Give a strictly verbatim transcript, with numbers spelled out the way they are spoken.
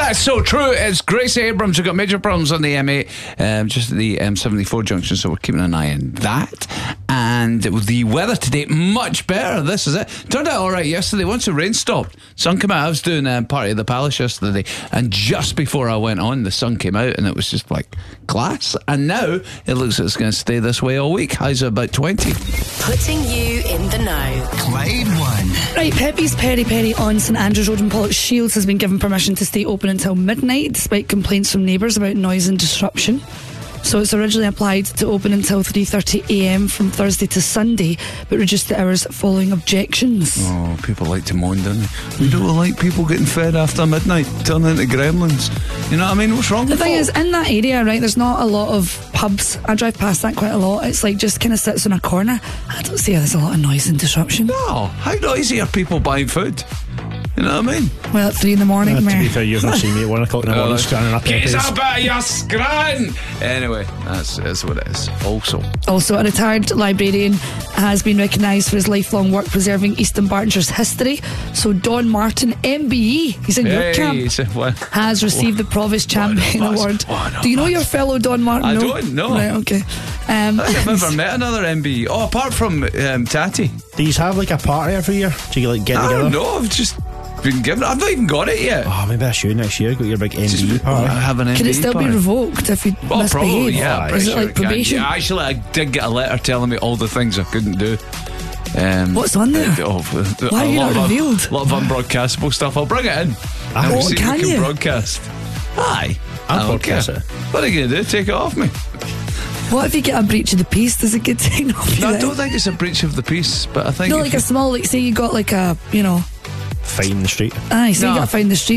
That's so true. It's Gracie Abrams who got major problems on the M eight, um, just at the M seventy-four junction, so we're keeping an eye on that. And the weather today, much better. This is it. Turned out all right yesterday. Once the rain stopped, sun came out. I was doing um, Party of the Palace yesterday, and just before I went on, the sun came out, and it was just like class. And now it looks like it's going to stay this way all week. Highs are about twenty. Putting you in the know. Clyde One. Right, Pepe's Peri Peri on St Andrews Road in Pollock Shields has been given permission to stay open until midnight, despite complaints from neighbours about noise and disruption. So it's originally applied to open until three thirty a m from Thursday to Sunday, but reduced the hours following objections. Oh, people like to moan, don't they? We don't like people getting fed after midnight, turning into gremlins. You know what I mean? What's wrong The with thing folk? is, in that area, right, there's not a lot of pubs. I drive past that quite a lot. It's like just kind of sits in a corner. I don't see how there's a lot of noise and disruption. No, how noisy are people buying food? You know what I mean? Well, at three in the morning, Uh, to Mare. be fair, you've not seen me at one o'clock in the morning scanning up Get Pepe's. up out of your scran! Anyway, that's, that's what it is. Also, Also, a retired librarian has been recognised for his lifelong work preserving East Dunbartonshire's history. So Don Martin, M B E, he's in your hey, camp, so what? has received the Provost Champion What a buzz. Award. What a Do you know buzz. your fellow Don Martin? I No? don't, no. Right, okay. Um, I think I've never met another M B E. Oh, apart from um, Tatty. Do you have like a party every year? Do you like get I together? don't know. I've just been given. I've not even got it yet. Oh, maybe I should next year. Got your big M Just B E party. have an M B E Can it still party. be revoked if you Oh, misbehave? probably, yeah. I'm Is pretty it sure like it can. probation? Yeah, actually, I did get a letter telling me all the things I couldn't do. Um, What's on there? Oh, Why a are you lot not of, revealed? A lot of unbroadcastable stuff. I'll bring it in. Ah, And we'll oh, see if can we can you? broadcast. Aye. I'll I don't broadcast care. it. What are you going to do? Take it off me? What if you get a breach of the peace? Does it get taken off you No, I then? don't think it's a breach of the peace, but I think No, if like you- a small, like say you got like a, you know, Fight in the street. aye, say No. you got to find the street